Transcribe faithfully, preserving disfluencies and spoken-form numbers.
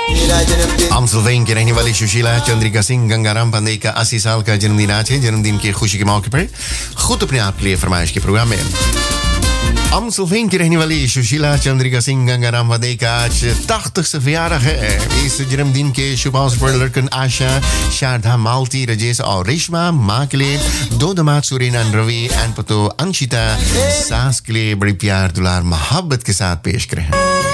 अमसलवैन की रहने वाली सुशीला चंद्रिका सिंह गंगाराम पंडे का अस्सी साल का जन्मदिन आज है। जन्मदिन की खुशी के मौके पर खुद अपने आप के लिए फरमाइश के प्रोग्राम में अमसलवैन की रहने वाली सुशीला चंद्रिका सिंह गंगाराम पंडे का आज तख्त सफियारा है। इस जन्मदिन के शुभ अवसर पर लड़कन आशा, शारदा, मालती, रजेश और रेशमा, माँ के लिए दो दामाद सुरेन, रवि एंड पतो अंशिता, सास के लिए बड़ी प्यार दुलार मोहब्बत के साथ पेश करें।